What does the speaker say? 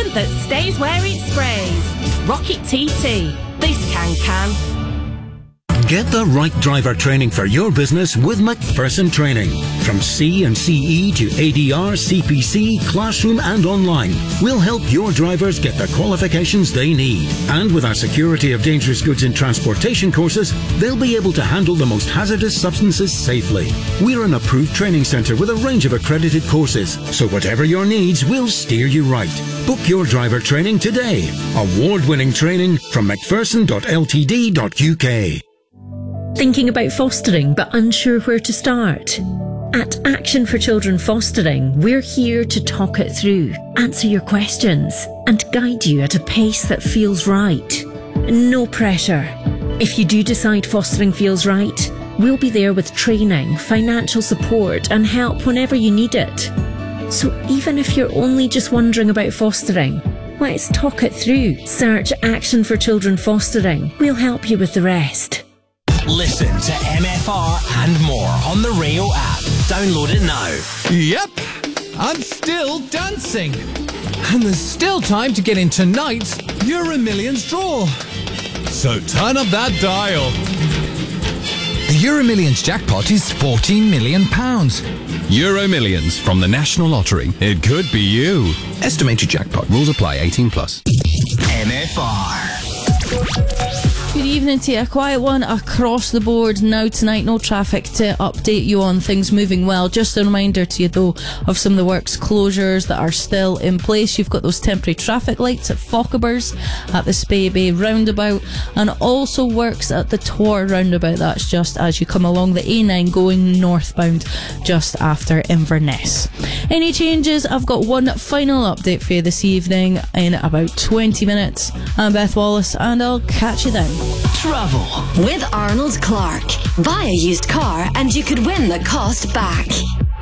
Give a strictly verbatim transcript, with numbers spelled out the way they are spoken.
that stays where it sprays. Rocket T T. This can can. Get the right driver training for your business with McPherson Training. From C and C E to A D R, C P C, classroom and online, we'll help your drivers get the qualifications they need. And with our Security of Dangerous Goods in Transportation courses, they'll be able to handle the most hazardous substances safely. We're an approved training centre with a range of accredited courses, so whatever your needs, we'll steer you right. Book your driver training today. Award-winning training from macpherson dot l t d dot u k. Thinking about fostering but unsure where to start? At Action for Children Fostering, we're here to talk it through, answer your questions, and guide you at a pace that feels right. No pressure. If you do decide fostering feels right, we'll be there with training, financial support, and help whenever you need it. So even if you're only just wondering about fostering, let's talk it through. Search Action for Children Fostering. We'll help you with the rest. Listen to M F R and more on the Rio app. Download it now. Yep, I'm still dancing. And there's still time to get in tonight's Euro Millions draw. So turn up that dial. The Euro Millions jackpot is fourteen million pounds. Euro Millions from the National Lottery. It could be you. Estimated jackpot. Rules apply. eighteen plus. M F R. Good evening to you. A quiet one across the board now tonight. No traffic to update you on. Things moving well. Just a reminder to you though of some of the works closures that are still in place. You've got those temporary traffic lights at Fochabers, at the Spey Bay roundabout, and also works at the Tor roundabout. That's just as you come along the A nine going northbound just after Inverness. Any changes? I've got one final update for you this evening in about twenty minutes. I'm Beth Wallace and I'll catch you then. Travel with Arnold Clark. Buy a used car and you could win the cost back.